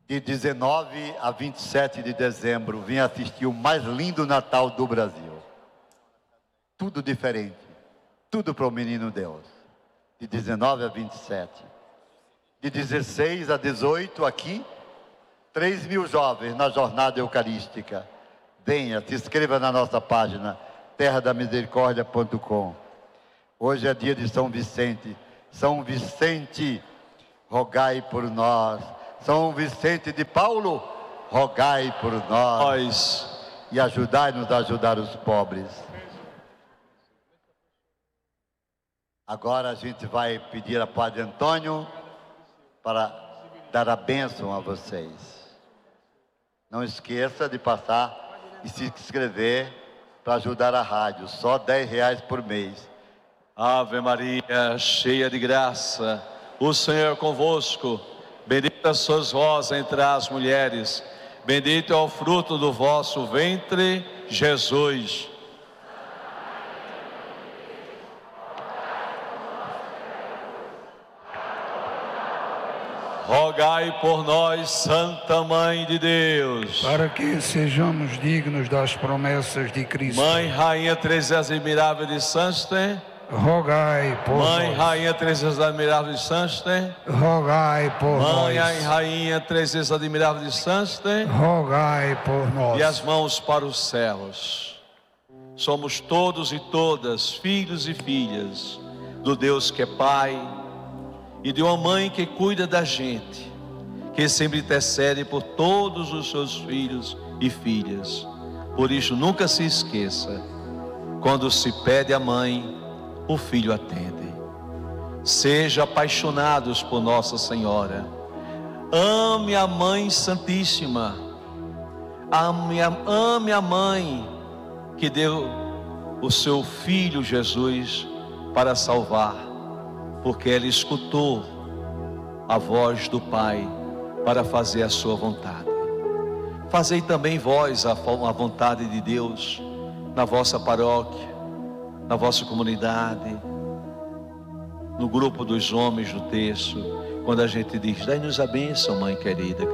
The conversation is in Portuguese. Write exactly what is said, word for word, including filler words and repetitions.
De dezenove a vinte e sete de dezembro, vim assistir o mais lindo Natal do Brasil. Tudo diferente, tudo para o menino Deus. De dezenove a vinte e sete. De dezesseis a dezoito aqui, três mil jovens na jornada eucarística. Venha, se inscreva na nossa página, terra da misericórdia ponto com. Hoje é dia de São Vicente. São Vicente, rogai por nós. São Vicente de Paulo, rogai por nós. Nós. E ajudai-nos a ajudar os pobres. Agora a gente vai pedir a Padre Antônio para dar a bênção a vocês. Não esqueça de passar e se inscrever para ajudar a rádio. Só dez reais por mês. Ave Maria, cheia de graça, o Senhor é convosco. Bendita sois vós entre as mulheres, bendito é o fruto do vosso ventre, Jesus. Rogai por nós, Santa Mãe de Deus, para que sejamos dignos das promessas de Cristo. Mãe, Rainha Teresa Admirável de Sansten, rogai por Mãe, nós. Rainha Teresa Admirável de Sansten, rogai por Mãe, nós. Rainha Teresa Admirável de Sansten, rogai por nós. E as mãos para os céus. Somos todos e todas filhos e filhas do Deus que é Pai e de uma mãe que cuida da gente, que sempre intercede por todos os seus filhos e filhas. Por isso, nunca se esqueça, quando se pede a mãe, o filho atende. Seja apaixonados por Nossa Senhora. Ame a Mãe Santíssima. Ame a, ame a Mãe que deu o seu Filho Jesus para salvar, porque ela escutou a voz do Pai para fazer a sua vontade. Fazei também vós a, a vontade de Deus na vossa paróquia, na vossa comunidade, no grupo dos homens do terço, quando a gente diz: dai-nos a bênção, Mãe querida.